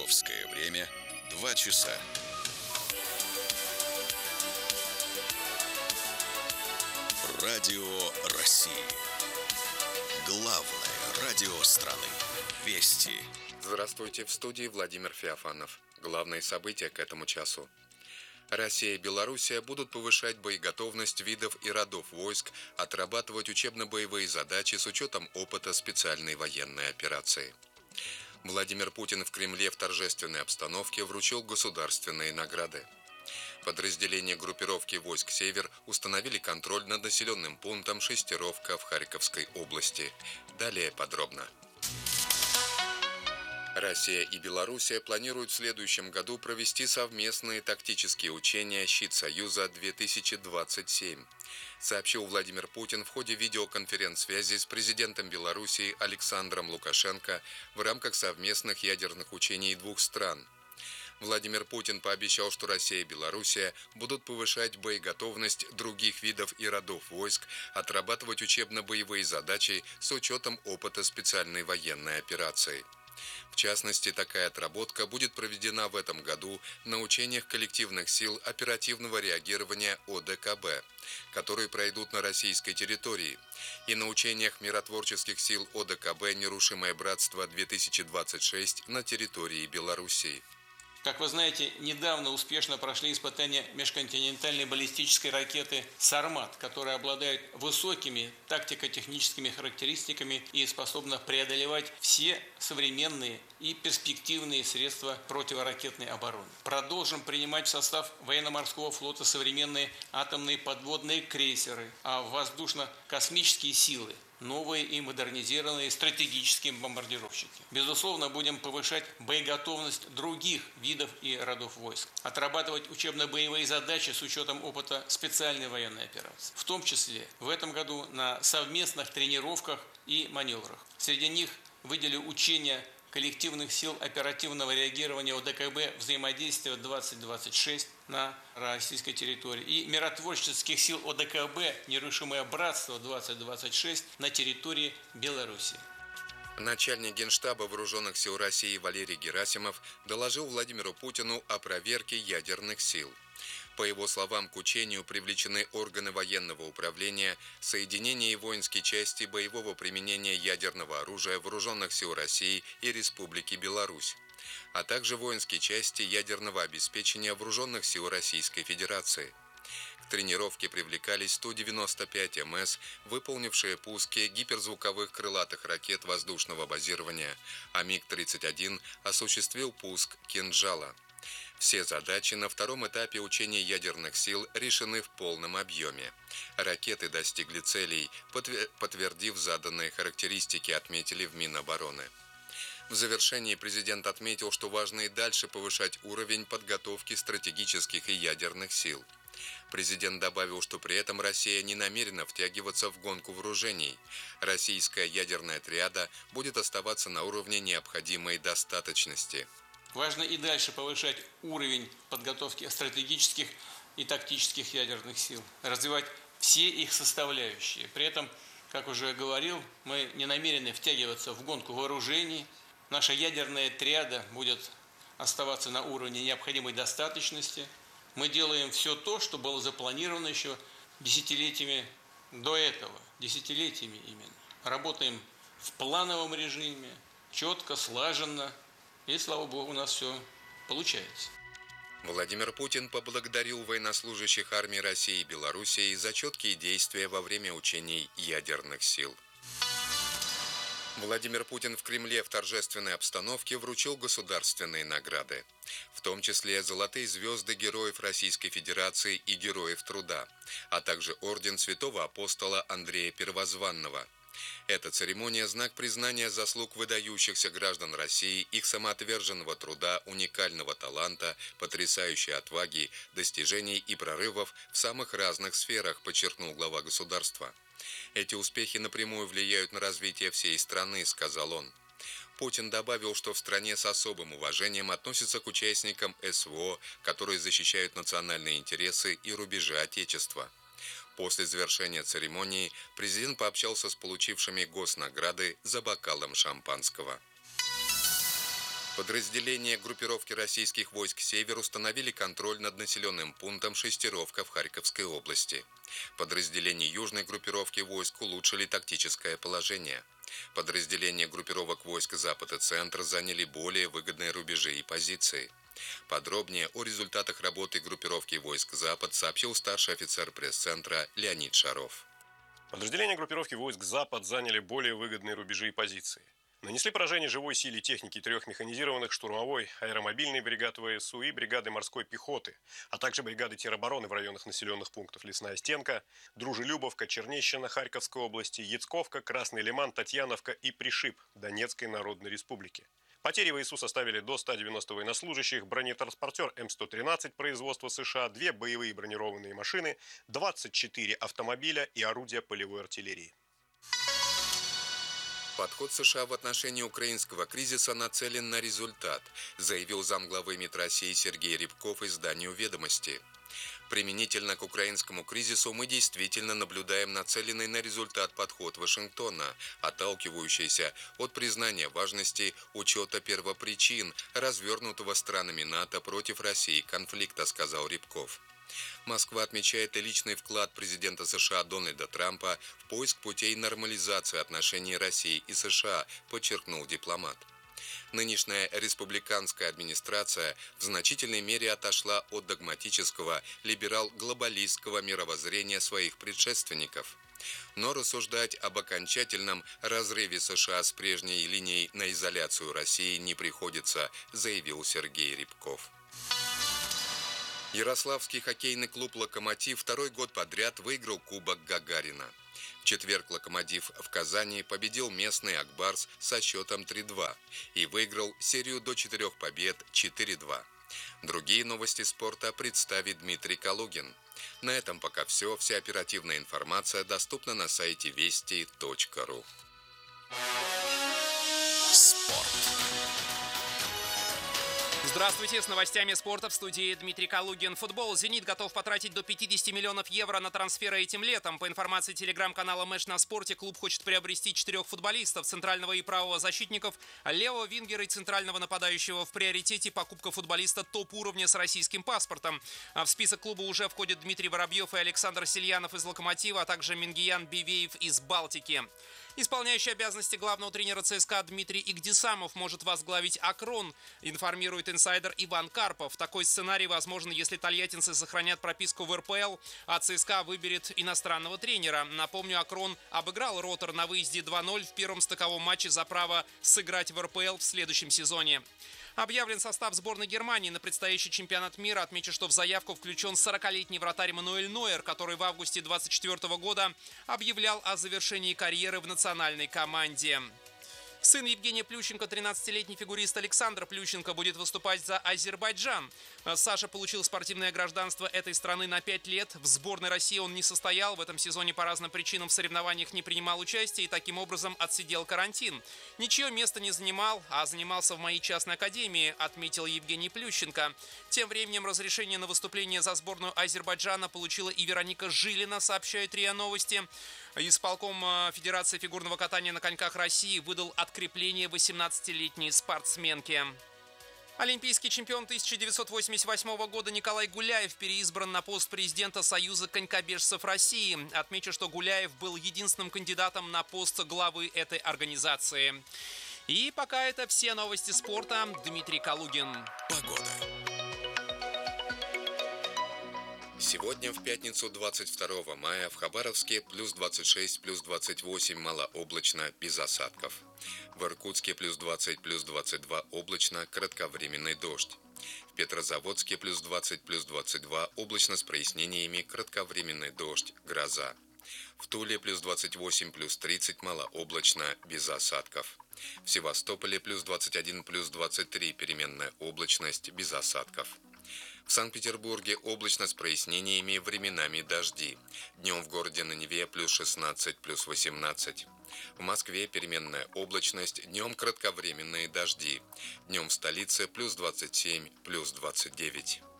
Московское время 2 часа. Радио России. Главное радио страны. Вести. Здравствуйте, в студии Владимир Феофанов. Главные события к этому часу. Россия и Белоруссия будут повышать боеготовность видов и родов войск, отрабатывать учебно-боевые задачи с учетом опыта специальной военной операции. Владимир Путин в Кремле в торжественной обстановке вручил государственные награды. Подразделения группировки войск «Север» установили контроль над населенным пунктом Шестеровка в Харьковской области. Далее подробно. Россия и Белоруссия планируют в следующем году провести совместные тактические учения «Щит Союза-2027», сообщил Владимир Путин в ходе видеоконференц-связи с президентом Белоруссии Александром Лукашенко в рамках совместных ядерных учений двух стран. Владимир Путин пообещал, что Россия и Белоруссия будут повышать боеготовность других видов и родов войск, отрабатывать учебно-боевые задачи с учетом опыта специальной военной операции. В частности, такая отработка будет проведена в этом году на учениях коллективных сил оперативного реагирования ОДКБ, которые пройдут на российской территории, и на учениях миротворческих сил ОДКБ «Нерушимое братство-2026» на территории Белоруссии. Как вы знаете, недавно успешно прошли испытания межконтинентальной баллистической ракеты «Сармат», которая обладает высокими тактико-техническими характеристиками и способна преодолевать все современные и перспективные средства противоракетной обороны. Продолжим принимать в состав военно-морского флота современные атомные подводные крейсеры, а воздушно-космические силы новые и модернизированные стратегические бомбардировщики. Безусловно, будем повышать боеготовность других видов и родов войск, отрабатывать учебно-боевые задачи с учетом опыта специальной военной операции, в том числе в этом году на совместных тренировках и маневрах. Среди них выделю учения коллективных сил оперативного реагирования ОДКБ «Взаимодействие 2026» на российской территории и миротворческих сил ОДКБ «Нерушимое братство-2026» на территории Беларуси. Начальник Генштаба Вооруженных сил России Валерий Герасимов доложил Владимиру Путину о проверке ядерных сил. По его словам, к учению привлечены органы военного управления, соединения и воинские части боевого применения ядерного оружия Вооруженных сил России и Республики Беларусь, а также воинские части ядерного обеспечения Вооруженных сил Российской Федерации. К тренировке привлекались 195 МС, выполнившие пуски гиперзвуковых крылатых ракет воздушного базирования, а МиГ-31 осуществил пуск «Кинжала». Все задачи на втором этапе учения ядерных сил решены в полном объеме. Ракеты достигли целей, подтвердив заданные характеристики, отметили в Минобороны. В завершении президент отметил, что важно и дальше повышать уровень подготовки стратегических и ядерных сил. Президент добавил, что при этом Россия не намерена втягиваться в гонку вооружений. Российская ядерная триада будет оставаться на уровне необходимой достаточности. Важно и дальше повышать уровень подготовки стратегических и тактических ядерных сил, развивать все их составляющие. При этом, как уже говорил, мы не намерены втягиваться в гонку вооружений. Наша ядерная триада будет оставаться на уровне необходимой достаточности. Мы делаем все то, что было запланировано еще десятилетиями до этого, десятилетиями именно. Работаем в плановом режиме, четко, слаженно. И, слава Богу, у нас все получается. Владимир Путин поблагодарил военнослужащих армий России и Белоруссии за четкие действия во время учений ядерных сил. Владимир Путин в Кремле в торжественной обстановке вручил государственные награды, в том числе золотые звезды Героев Российской Федерации и Героев Труда, а также орден Святого Апостола Андрея Первозванного. Эта церемония – знак признания заслуг выдающихся граждан России, их самоотверженного труда, уникального таланта, потрясающей отваги, достижений и прорывов в самых разных сферах, подчеркнул глава государства. Эти успехи напрямую влияют на развитие всей страны, сказал он. Путин добавил, что в стране с особым уважением относятся к участникам СВО, которые защищают национальные интересы и рубежи Отечества. После завершения церемонии президент пообщался с получившими госнаграды за бокалом шампанского. Подразделения группировки российских войск «Север» установили контроль над населенным пунктом Шестеровка в Харьковской области. Подразделения южной группировки войск улучшили тактическое положение. Подразделения группировок войск «Запад» и «Центр» заняли более выгодные рубежи и позиции. Подробнее о результатах работы группировки войск «Запад» сообщил старший офицер пресс-центра Леонид Шаров. Подразделения группировки войск «Запад» заняли более выгодные рубежи и позиции. Нанесли поражение живой силе техники 3 механизированных штурмовой, аэромобильной бригады ВСУ и бригады морской пехоты, а также бригады теробороны в районах населенных пунктов Лесная Стенка, Дружелюбовка, Чернещина Харьковской области, Яцковка, Красный Лиман, Татьяновка и Пришиб Донецкой Народной Республики. Потери ВСУ составили до 190 военнослужащих, бронетранспортер М113 производства США, 2 боевые бронированные машины, 24 автомобиля и орудия полевой артиллерии. Подход США в отношении украинского кризиса нацелен на результат, заявил замглавы МИД России Сергей Рябков изданию «Ведомости». Применительно к украинскому кризису мы действительно наблюдаем нацеленный на результат подход Вашингтона, отталкивающийся от признания важности учета первопричин развернутого странами НАТО против России конфликта, сказал Рябков. Москва отмечает и личный вклад президента США Дональда Трампа в поиск путей нормализации отношений России и США, подчеркнул дипломат. Нынешняя республиканская администрация в значительной мере отошла от догматического либерал-глобалистского мировоззрения своих предшественников. Но рассуждать об окончательном разрыве США с прежней линией на изоляцию России не приходится, заявил Сергей Рябков. Ярославский хоккейный клуб «Локомотив» второй год подряд выиграл Кубок Гагарина. В четверг «Локомотив» в Казани победил местный «Акбарс» со счетом 3-2 и выиграл серию до 4 побед 4-2. Другие новости спорта представит Дмитрий Калугин. На этом пока все. Вся оперативная информация доступна на сайте вести.ру. Спорт. Здравствуйте, с новостями спорта в студии Дмитрий Калугин. Футбол. «Зенит» готов потратить до 50 миллионов евро на трансферы этим летом. По информации телеграм-канала «Мэш на спорте», клуб хочет приобрести 4 футболистов, центрального и правого защитников, левого вингера и центрального нападающего. В приоритете покупка футболиста топ-уровня с российским паспортом. В список клуба уже входят Дмитрий Воробьев и Александр Сельянов из «Локомотива», а также Мингиян Бивеев из «Балтики». Исполняющий обязанности главного тренера ЦСКА Дмитрий Игдисамов может возглавить «Акрон», информирует инсайдер Иван Карпов. Такой сценарий возможен, если тольяттинцы сохранят прописку в РПЛ, а ЦСКА выберет иностранного тренера. Напомню, «Акрон» обыграл «Ротор» на выезде 2-0 в первом стыковом матче за право сыграть в РПЛ в следующем сезоне. Объявлен состав сборной Германии на предстоящий чемпионат мира. Отмечу, что в заявку включен 40-летний вратарь Мануэль Нойер, который в августе 2024 года объявлял о завершении карьеры в национальной команде. Сын Евгения Плющенко, 13-летний фигурист Александр Плющенко, будет выступать за Азербайджан. Саша получил спортивное гражданство этой страны на 5 лет. В сборной России он не состоял. В этом сезоне по разным причинам в соревнованиях не принимал участие и таким образом отсидел карантин. Ничье место не занимал, а занимался в моей частной академии, отметил Евгений Плющенко. Тем временем разрешение на выступление за сборную Азербайджана получила и Вероника Жилина, сообщает РИА Новости. Исполком Федерации фигурного катания на коньках России выдал открепление 18-летней спортсменке. Олимпийский чемпион 1988 года Николай Гуляев переизбран на пост президента Союза конькобежцев России. Отмечу, что Гуляев был единственным кандидатом на пост главы этой организации. И пока это все новости спорта. Дмитрий Калугин. Погода. Сегодня, в пятницу 22 мая, в Хабаровске плюс 26, плюс 28 малооблачно, без осадков. В Иркутске плюс 20, плюс 22 облачно, кратковременный дождь. В Петрозаводске плюс 20, плюс 22 облачно с прояснениями, кратковременный дождь, гроза. В Туле плюс 28, плюс 30 малооблачно, без осадков. В Севастополе плюс 21, плюс 23 переменная облачность, без осадков. В Санкт-Петербурге облачно с прояснениями, временами дожди. Днем в городе на Неве плюс 16, плюс 18. В Москве переменная облачность, днем кратковременные дожди. Днем в столице плюс 27, плюс 29.